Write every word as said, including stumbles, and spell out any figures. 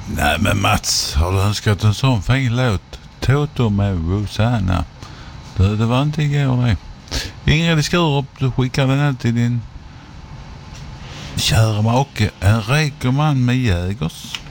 Nej men Mats, har du önskat en sån fin låt? Toto med Rosanna. Det, det var inte igår det. Ingrid Skurup, du skickar den här till din kära make Enrico man med Jägers.